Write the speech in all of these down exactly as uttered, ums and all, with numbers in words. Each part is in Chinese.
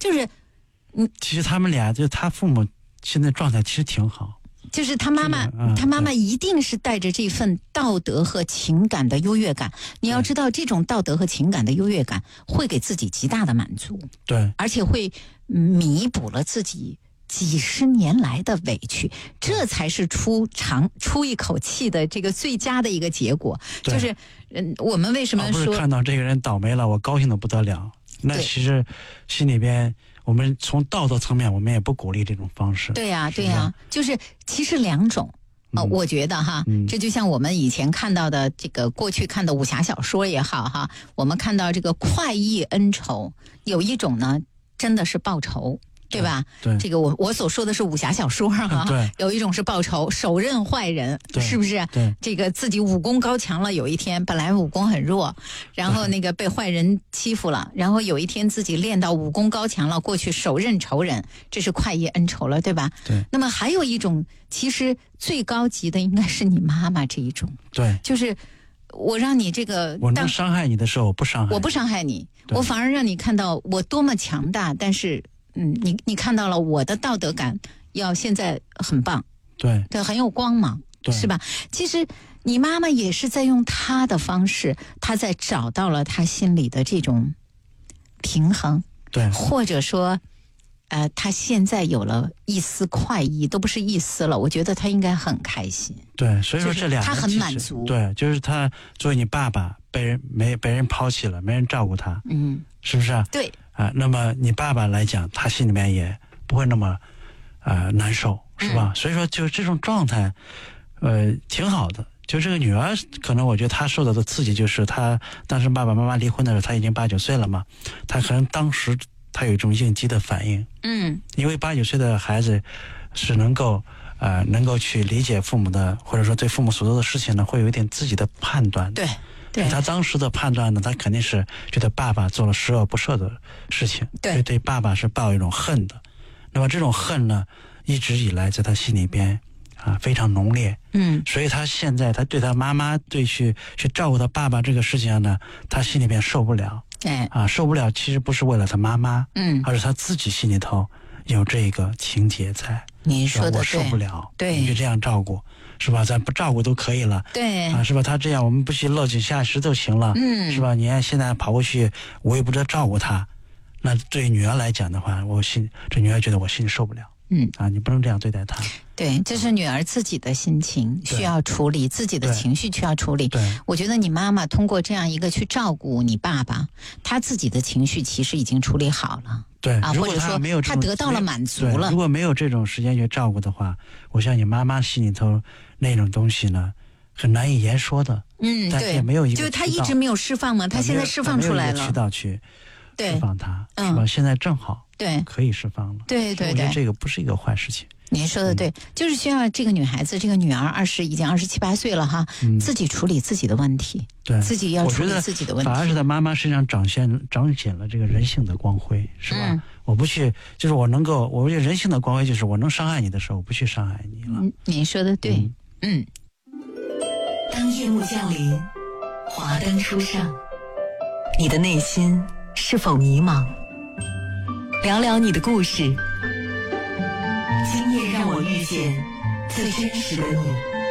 就是嗯，其实他们俩就他父母现在状态其实挺好。 就是他妈妈，嗯、他妈妈一定是带着这份道德和情感的优越感。你要知道，这种道德和情感的优越感会给自己极大的满足， 对， 而且会弥补了自己几十年来的委屈，这才是出长出一口气的这个最佳的一个结果。就是，嗯，我们为什么说、 哦、不是看到这个人倒霉了，我高兴的不得了？那其实心里边。我们从道德层面，我们也不鼓励这种方式。 对呀、啊，对呀、啊，就是其实两种。呃，我觉得哈、嗯，这就像我们以前看到的这个过去看的武侠小说也好哈，我们看到这个快意恩仇，有一种呢真的是报仇。对吧？ 对， 这个我我所说的是武侠小说哈， 对， 有一种是报仇，手刃坏人，是不是？ 对， 这个自己武功高强了，有一天本来武功很弱，然后那个被坏人欺负了，然后有一天自己练到武功高强了，过去手刃仇人，这是快意恩仇了，对吧？ 对。 那么还有一种，其实最高级的应该是你妈妈这一种， 对， 就是我让你这个， 我能伤害你的时候，我不伤害你， 我不伤害你，我反而让你看到我多么强大，但是。嗯，你你看到了我的道德感要现在很棒， 对， 对，很有光芒，是吧？其实你妈妈也是在用她的方式，她在找到了她心里的这种平衡， 对， 或者说，呃，她现在有了一丝快意，都不是一丝了，我觉得她应该很开心。 对，所以说这两个、 就是、她很满足， 对，就是她作为你爸爸被人没被人抛弃了，没人照顾他， 嗯， 是不是啊？ 对。 啊，那么你爸爸来讲，他心里面也不会那么，呃，难受，是吧？嗯、所以说，就这种状态，呃，挺好的。就这个女儿，可能我觉得她受到的刺激，就是她当时爸爸妈妈离婚的时候，她已经八九岁了嘛，她可能当时她有一种应激的反应， 嗯， 因为八九岁的孩子是能够，呃，能够去理解父母的，或者说对父母所做的事情呢，会有一点自己的判断， 对。 他当时的判断呢，他肯定是觉得爸爸做了十恶不赦的事情， 对， 所以对爸爸是抱有一种恨的。那么这种恨呢，一直以来在他心里边啊非常浓烈。 嗯， 所以他现在他对他妈妈对去去照顾他爸爸这个事情呢，他心里边受不了。 哎， 啊，受不了，其实不是为了他妈妈， 嗯， 而是他自己心里头有这个情节在。 你说的我受不了， 对， 你就这样照顾。是吧？咱不照顾都可以了， 对啊，是吧？他这样，我们不去落井下石就行了， 嗯， 是吧？你看现在跑过去，我也不知道照顾他，那对女儿来讲的话，我心这女儿觉得我心里受不了， 嗯， 啊，你不能这样对待她。 对，这是女儿自己的心情需要处理，自己的情绪需要处理。 对， 我觉得你妈妈通过这样一个去照顾你爸爸，她自己的情绪其实已经处理好了。 对啊，或者说她得到了满足了。 如果没有这种时间去照顾的话，我想你妈妈心里头那种东西呢，很难以言说的。 嗯， 但也没有一个就是她一直没有释放嘛，她现在释放出来了。 没有一个渠道去释放它，是吧？现在正好对可以释放了。 对对对， 我觉得这个不是一个坏事情。 您说的对，嗯、就是需要这个女孩子，这个女儿二十已经二十七八岁了哈、嗯，自己处理自己的问题， 对， 自己要处理自己的问题。 反而是他妈妈身上展现彰显了这个人性的光辉，是吧？嗯、我不去，就是我能够，我觉得人性的光辉就是我能伤害你的时候，我不去伤害你了。 嗯、您说的对，嗯。 嗯当夜幕降临，华灯初上，你的内心是否迷茫？聊聊你的故事。今夜让我遇见最真实的你。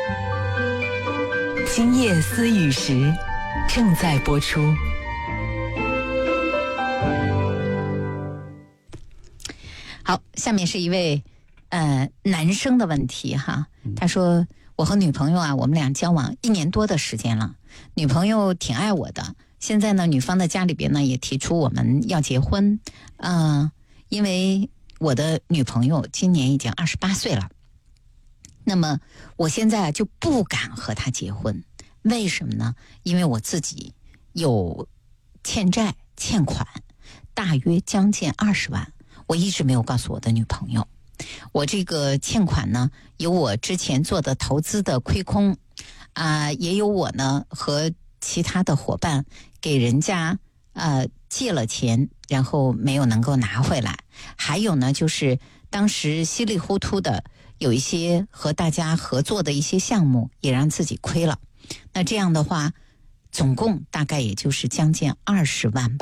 今夜思雨时正在播出。 好，下面是一位呃男生的问题哈，他说我和女朋友啊，我们俩交往一年多的时间了，女朋友挺爱我的，现在呢，女方的家里边呢也提出我们要结婚，嗯、呃，因为我的女朋友今年已经二十八岁了，那么我现在就不敢和她结婚，为什么呢？因为我自己有欠债欠款，大约将近二十万，我一直没有告诉我的女朋友。我这个欠款呢，有我之前做的投资的亏空，啊、呃，也有我呢和其他的伙伴给人家呃借了钱，然后没有能够拿回来。还有呢，就是当时稀里糊涂的有一些和大家合作的一些项目，也让自己亏了。那这样的话，总共大概也就是将近二十万吧。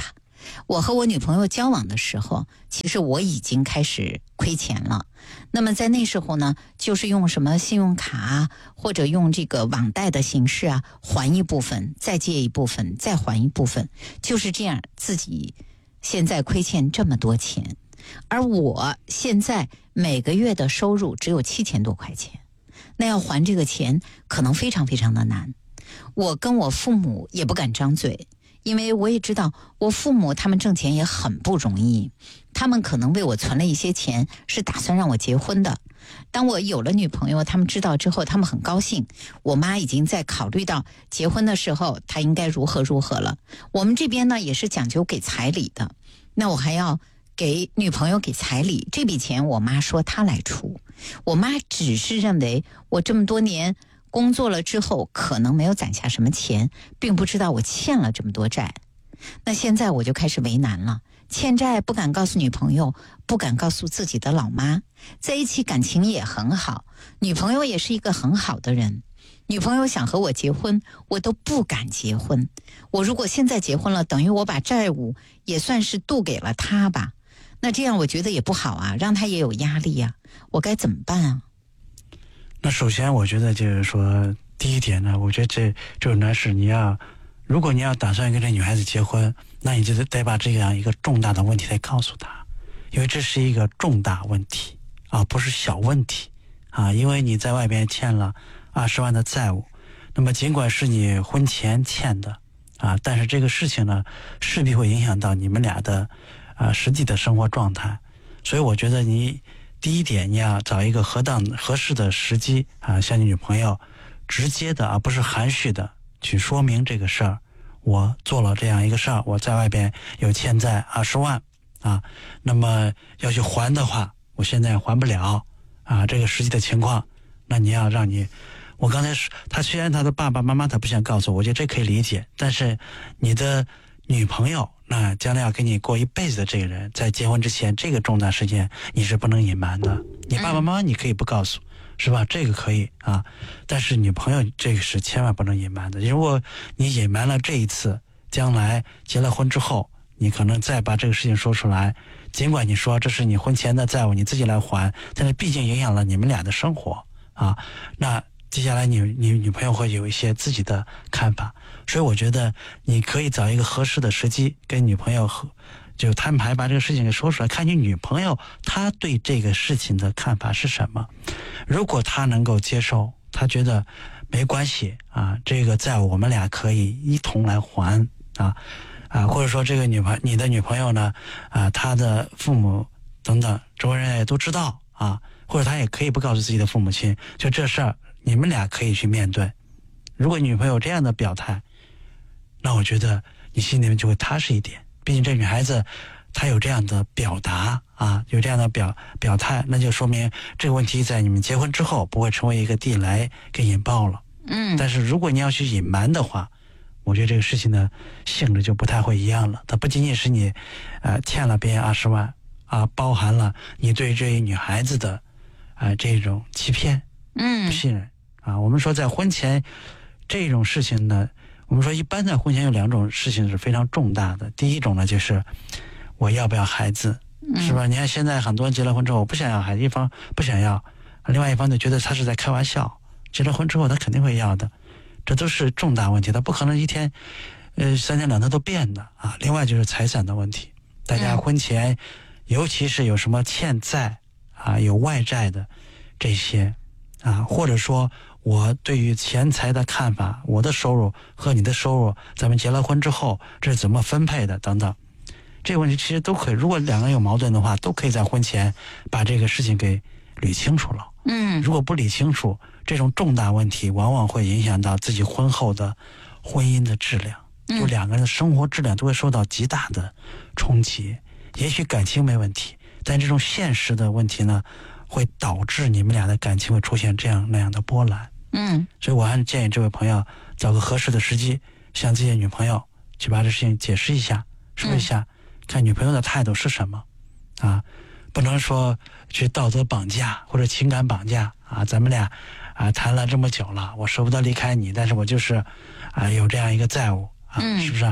我和我女朋友交往的时候，其实我已经开始亏钱了。那么在那时候呢，就是用什么信用卡啊，或者用这个网贷的形式啊，还一部分，再借一部分，再还一部分，就是这样，自己现在亏欠这么多钱。而我现在每个月的收入只有七千多块钱，那要还这个钱可能非常非常的难。我跟我父母也不敢张嘴，因为我也知道我父母他们挣钱也很不容易，他们可能为我存了一些钱，是打算让我结婚的。当我有了女朋友，他们知道之后，他们很高兴。我妈已经在考虑到结婚的时候她应该如何如何了。我们这边呢也是讲究给彩礼的，那我还要给女朋友给彩礼，这笔钱我妈说她来出。我妈只是认为我这么多年工作了之后可能没有攒下什么钱，并不知道我欠了这么多债。那现在我就开始为难了，欠债不敢告诉女朋友，不敢告诉自己的老妈，在一起感情也很好，女朋友也是一个很好的人，女朋友想和我结婚，我都不敢结婚。我如果现在结婚了，等于我把债务也算是渡给了她吧，那这样我觉得也不好啊，让她也有压力啊，我该怎么办啊？ 那首先我觉得就是说，第一点呢，我觉得这这种男士，你要如果你要打算跟这女孩子结婚，那你就得把这样一个重大的问题得告诉她，因为这是一个重大问题啊，不是小问题啊。因为你在外边欠了二十万的债务，那么尽管是你婚前欠的啊，但是这个事情呢，势必会影响到你们俩的啊实际的生活状态。所以我觉得你第一点，你要找一个合当合适的时机啊，向你女朋友直接的，而不是含蓄的去说明这个事儿。我做了这样一个事儿，我在外边有欠债二十万啊，那么要去还的话，我现在还不了啊，这个实际的情况，那你要让你，我刚才说，他虽然他的爸爸妈妈他不想告诉我，我觉得这可以理解，但是你的女朋友，那将来要跟你过一辈子的这个人，在结婚之前这个重大事件你是不能隐瞒的。你爸爸妈妈你可以不告诉，是吧？这个可以啊，但是女朋友这个是千万不能隐瞒的。如果你隐瞒了这一次，将来结了婚之后，你可能再把这个事情说出来，尽管你说这是你婚前的债务，你自己来还，但是毕竟影响了你们俩的生活啊。那接下来你你女朋友会有一些自己的看法，所以我觉得你可以找一个合适的时机跟女朋友和就摊牌，把这个事情给说出来，看你女朋友她对这个事情的看法是什么。如果她能够接受，她觉得没关系啊，这个债务我们俩可以一同来还啊啊，或者说这个女朋你的女朋友呢啊，她的父母等等周围人也都知道啊，或者她也可以不告诉自己的父母亲，就这事儿你们俩可以去面对。如果女朋友这样的表态，那我觉得你心里面就会踏实一点。毕竟这女孩子她有这样的表达啊，有这样的表表态，那就说明这个问题在你们结婚之后不会成为一个地雷给引爆了。 嗯， 但是如果你要去隐瞒的话，我觉得这个事情的性质就不太会一样了。它不仅仅是你呃欠了别人二十万啊，包含了你对这一女孩子的啊、呃、这种欺骗、 嗯不信任啊。我们说在婚前这种事情呢，我们说一般在婚前有两种事情是非常重大的。第一种呢就是我要不要孩子，是吧？你看现在很多人结了婚之后我不想要孩子，一方不想要，另外一方就觉得他是在开玩笑，结了婚之后他肯定会要的，这都是重大问题，他不可能一天呃三天两头都变的啊。另外就是财产的问题，大家婚前尤其是有什么欠债啊有外债的这些啊，或者说我对于钱财的看法，我的收入和你的收入咱们结了婚之后这是怎么分配的等等，这个问题其实都可以，如果两个人有矛盾的话都可以在婚前把这个事情给捋清楚了。 嗯， 如果不理清楚，这种重大问题往往会影响到自己婚后的婚姻的质量，就两个人的生活质量都会受到极大的冲击。也许感情没问题，但这种现实的问题呢，会导致你们俩的感情会出现这样那样的波澜。 嗯， 所以我还是建议这位朋友找个合适的时机，向自己的女朋友去把这事情解释一下，说一下，嗯、看女朋友的态度是什么啊。不能说去道德绑架或者情感绑架啊，咱们俩啊谈了这么久了，我舍不得离开你，但是我就是啊有这样一个债务啊， 嗯、 是不是啊？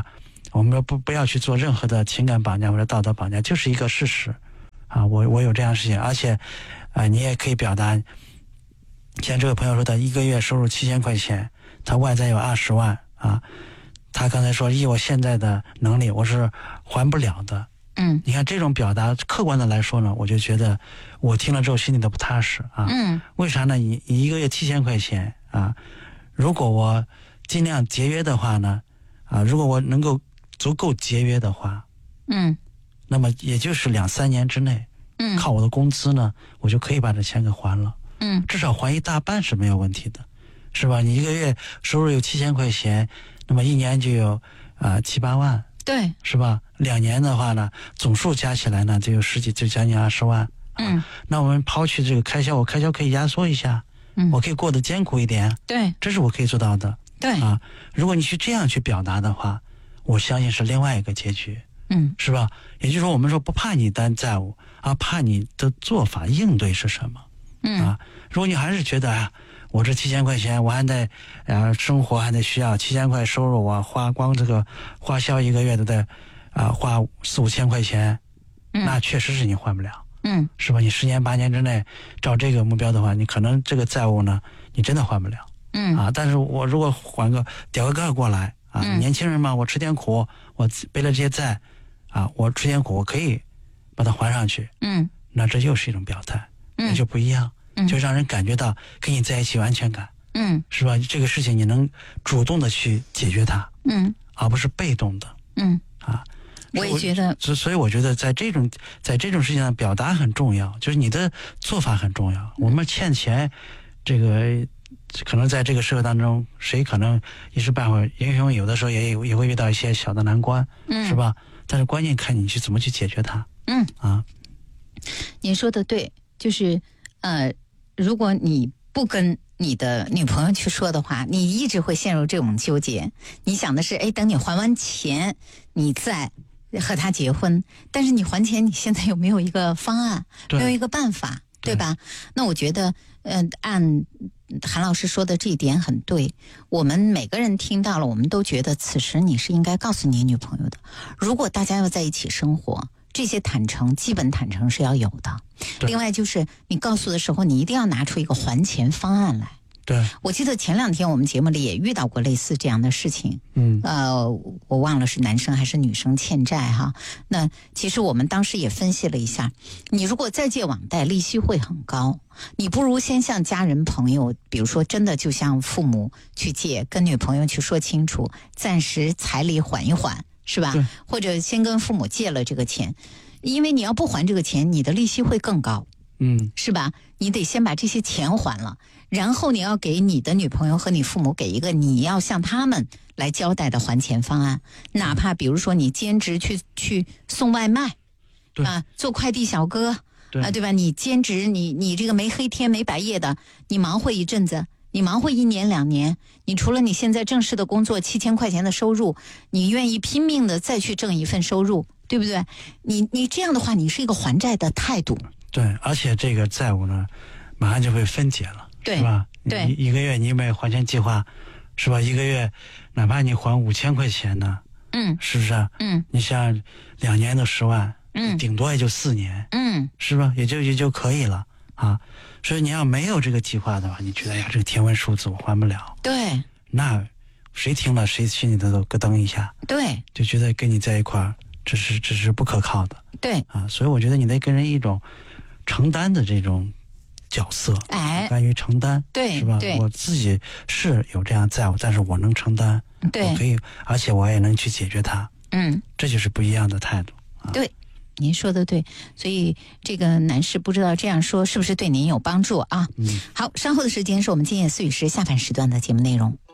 我们不不要去做任何的情感绑架或者道德绑架，就是一个事实啊。我我有这样的事情，而且，啊、呃，你也可以表达，像这个朋友说的，一个月收入七千块钱，他外债有二十万啊，他刚才说以我现在的能力，我是还不了的。 嗯， 你看这种表达，客观的来说呢，我就觉得我听了之后心里都不踏实啊。 嗯， 为啥呢？你你一个月七千块钱啊，如果我尽量节约的话呢，啊，如果我能够足够节约的话， 嗯， 那么也就是两三年之内， 嗯， 靠我的工资呢，我就可以把这钱给还了， 嗯， 至少还一大半是没有问题的，是吧？你一个月收入有七千块钱，那么一年就有啊、呃、七八万， 对， 是吧？两年的话呢，总数加起来呢，就有十几，就将近二十万，啊、 嗯， 那我们抛去这个开销，我开销可以压缩一下， 嗯， 我可以过得艰苦一点， 对， 这是我可以做到的， 对， 啊，如果你去这样去表达的话，我相信是另外一个结局， 嗯， 是吧？也就是说，我们说不怕你担债务，而怕你的做法应对是什么， 嗯， 啊，如果你还是觉得啊，我这七千块钱，我还得呃生活还得需要七千块收入，我花光这个花销一个月都得啊、呃、花四五千块钱， 嗯， 那确实是你还不了， 嗯， 是吧？你十年八年之内照这个目标的话，你可能这个债务呢，你真的还不了， 嗯， 啊，但是我如果还个屌个个过来啊、 嗯， 年轻人嘛，我吃点苦，我背了这些债，啊，我吃点苦，我可以把它还上去， 嗯， 那这又是一种表态， 嗯， 那就不一样， 嗯， 就让人感觉到跟你在一起有安全感， 嗯， 是吧？这个事情你能主动的去解决它， 嗯， 而不是被动的， 嗯， 啊。 我也觉得， 所所以我觉得在这种在这种事情上表达很重要，就是你的做法很重要。我们欠钱，这个可能在这个社会当中，谁可能一时半会儿，也许有的时候也有也会遇到一些小的难关， 嗯， 是吧？但是关键看你去怎么去解决它。 嗯， 啊， 你说的对，就是呃，如果你不跟你的女朋友去说的话，你一直会陷入这种纠结。你想的是，哎，等你还完钱，你再和他结婚。但是你还钱，你现在有没有一个方案，没有一个办法，对吧？那我觉得，嗯、呃，按韩老师说的这一点很对。我们每个人听到了，我们都觉得此时你是应该告诉你女朋友的。如果大家要在一起生活，这些坦诚，基本坦诚是要有的。另外就是你告诉的时候，你一定要拿出一个还钱方案来。 对， 我记得前两天我们节目里也遇到过类似这样的事情。 嗯， 呃，我忘了是男生还是女生欠债哈。那其实我们当时也分析了一下，你如果再借网贷，利息会很高，你不如先向家人朋友，比如说真的就向父母去借，跟女朋友去说清楚，暂时彩礼缓一缓，是吧？或者先跟父母借了这个钱，因为你要不还这个钱，你的利息会更高。 嗯， 是吧？你得先把这些钱还了，然后你要给你的女朋友和你父母给一个你要向他们来交代的还钱方案，哪怕比如说你兼职去去送外卖， 对啊，做快递小哥， 对啊，对吧？你兼职，你你这个没黑天没白夜的，你忙活一阵子，你忙活一年两年，你除了你现在正式的工作七千块钱的收入，你愿意拼命的再去挣一份收入，对不对？你你这样的话，你是一个还债的态度。 对，而且这个债务呢，马上就会分解了， 对， 是吧？ 对， 一一个月你有没有还钱计划，是吧？一个月，哪怕你还五千块钱呢， 嗯， 是不是？ 嗯， 你像两年都十万， 嗯， 顶多也就四年， 嗯， 是吧？也就也就可以了啊。所以你要没有这个计划的话，你觉得呀，这个天文数字我还不了， 对， 那谁听了谁心里头都咯噔一下， 对， 就觉得跟你在一块儿，这是这是不可靠的， 对啊。所以我觉得你得跟人一种承担的这种角色， 哎， 甘于承担， 对， 是吧？ 对， 我自己是有这样债务，但是我能承担， 对， 我可以，而且我也能去解决它， 嗯， 这就是不一样的态度，啊、 对，您说的对，所以这个男士不知道这样说是不是对您有帮助啊？ 嗯， 好，稍后的时间是我们今夜思雨时下半时段的节目内容。